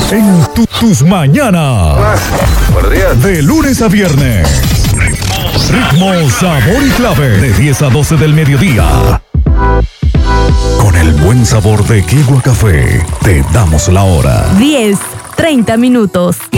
en tus mañanas. Buenos días. De lunes a viernes. Ritmo, sabor y clave. De 10 a 12 del mediodía. Con el buen sabor de Kigua Café, te damos la hora. 10:30.